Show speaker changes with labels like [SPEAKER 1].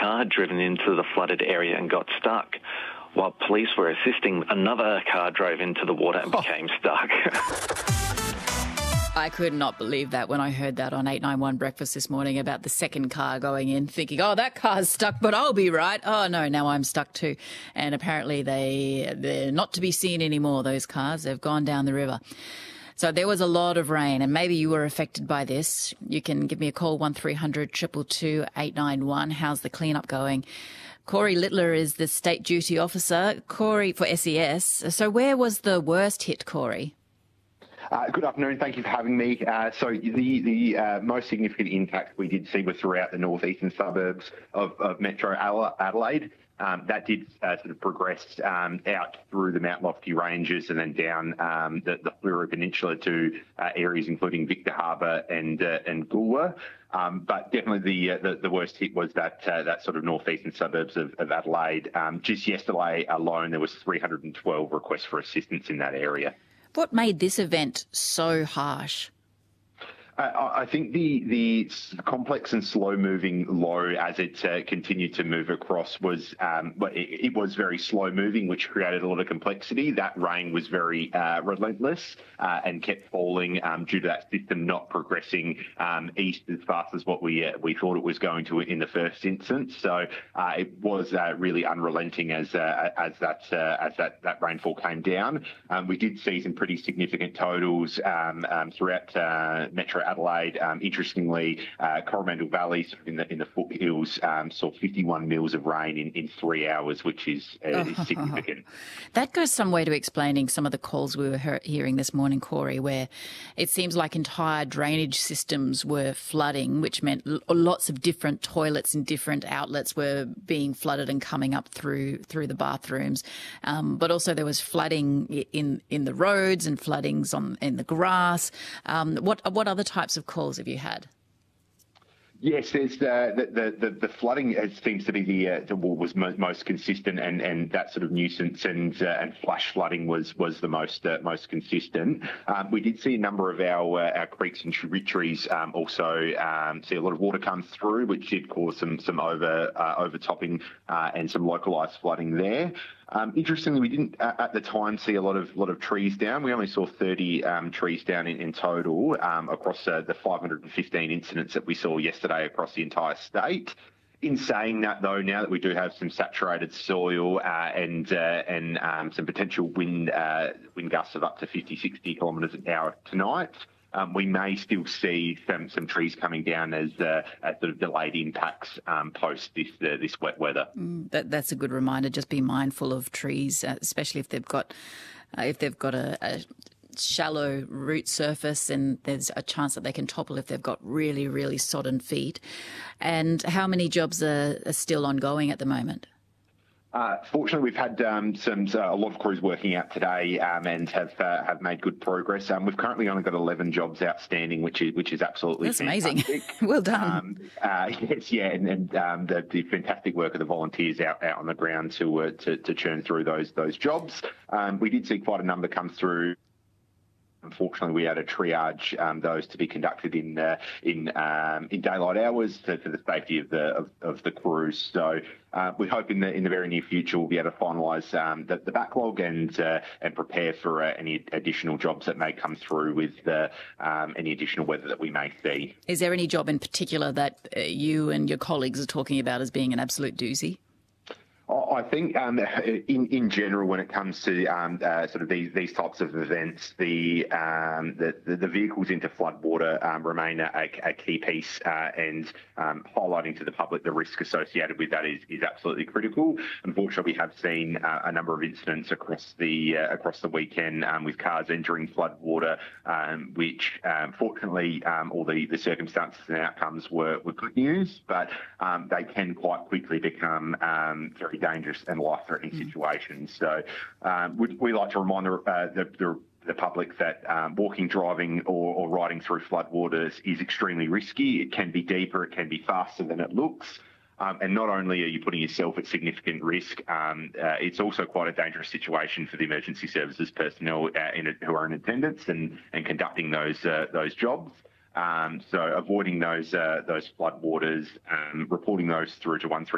[SPEAKER 1] car had driven into the flooded area and got stuck. While police were assisting, another car drove into the water and became stuck.
[SPEAKER 2] I could not believe that when I heard that on 891 Breakfast this morning about the second car going in, thinking, oh, that car's stuck, but I'll be right. Oh, no, now I'm stuck too. And apparently they're not to be seen anymore, those cars. They've gone down the river. So there was a lot of rain, and maybe you were affected by this. You can give me a call, 1300 222 891. How's the cleanup going? Corey Littler is the State Duty Officer. Corey, for SES. So where was the worst hit, Corey?
[SPEAKER 3] Good afternoon. Thank you for having me. So the most significant impact we did see was throughout the northeastern suburbs of Metro Adelaide. That did sort of progress out through the Mount Lofty Ranges and then down the Fleurieu Peninsula to areas including Victor Harbour and Goolwa. But definitely the worst hit was that sort of northeastern suburbs of Adelaide. Just yesterday alone, there was 312 requests for assistance in that area.
[SPEAKER 2] What made this event so harsh?
[SPEAKER 3] I think the complex and slow-moving low as it continued to move across was it was very slow-moving, which created a lot of complexity. That rain was very relentless and kept falling due to that system not progressing east as fast as what we thought it was going to in the first instance. So it was really unrelenting as that rainfall came down. We did see some pretty significant totals throughout Metro Adelaide. Interestingly, Coromandel Valley in the foothills saw 51 mils of rain in 3 hours, which is significant. That
[SPEAKER 2] goes some way to explaining some of the calls we were hearing this morning, Corey, where it seems like entire drainage systems were flooding, which meant lots of different toilets and different outlets were being flooded and coming up through the bathrooms. But also there was flooding in the roads and floodings in the grass. What other types of calls have you had?
[SPEAKER 3] Yes, there's the flooding seems to be was most consistent, and that sort of nuisance and flash flooding was the most consistent. We did see a number of our creeks and tributaries also see a lot of water come through, which did cause some overtopping and some localised flooding there. Interestingly, we didn't at the time see a lot of trees down. We only saw 30 trees down in total across the 515 incidents that we saw yesterday across the entire state. In saying that, though, now that we do have some saturated soil and some potential wind gusts of up to 50, 60 kilometres an hour tonight, we may still see some trees coming down as sort of delayed impacts post this wet weather.
[SPEAKER 2] That's a good reminder. Just be mindful of trees, especially if they've got a shallow root surface, and there's a chance that they can topple if they've got really, really sodden feet. And how many jobs are still ongoing at the moment?
[SPEAKER 3] Fortunately, we've had a lot of crews working out today and have made good progress. We've currently only got 11 jobs outstanding, which is absolutely fantastic.
[SPEAKER 2] Amazing. Well done.
[SPEAKER 3] Yes, yeah, and the fantastic work of the volunteers out on the ground to churn through those jobs. We did see quite a number come through. Unfortunately, we had to triage those to be conducted in daylight hours for the safety of the crews. So we hope in the very near future we'll be able to finalise the backlog and prepare for any additional jobs that may come through with any additional weather that we may see.
[SPEAKER 2] Is there any job in particular that you and your colleagues are talking about as being an absolute doozy?
[SPEAKER 3] I think in general, when it comes to sort of these types of events, the vehicles into floodwater remain a key piece, and highlighting to the public the risk associated with that is absolutely critical. Unfortunately, we have seen a number of incidents across the weekend with cars entering floodwater, which fortunately all the circumstances and outcomes were good news, but they can quite quickly become very dangerous and life-threatening situations. So we like to remind the public that walking, driving or riding through floodwaters is extremely risky. It can be deeper, it can be faster than it looks. And not only are you putting yourself at significant risk, it's also quite a dangerous situation for the emergency services personnel who are in attendance and conducting those jobs. So avoiding those floodwaters, reporting those through to 1300